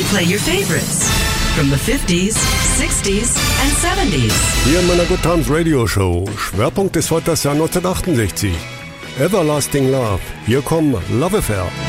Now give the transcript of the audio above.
play your favorites from the 50s, 60s and 70s. Hier in meiner Good Times Radio Show. Schwerpunkt ist heute das Jahr 1968. Everlasting Love. Hier kommen Love Affair.